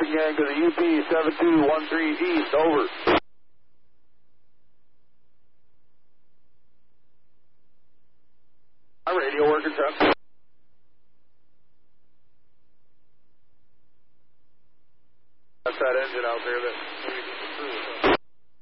again to the UP 7213 East, over. Radio working, truck. That's that engine out there that maybe just threw it.